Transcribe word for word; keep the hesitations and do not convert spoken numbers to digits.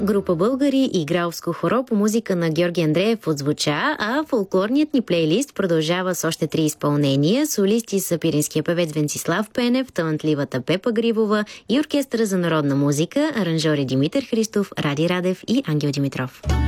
Група българи и гралско хоро по музика на Георги Андреев отзвуча, а фолклорният ни плейлист продължава с още три изпълнения. Солисти са пиринския певец Венцислав Пенев, талантливата Пепа Гривова и Оркестъра за народна музика, аранжьори Димитър Христов, Ради Радев и Ангел Димитров.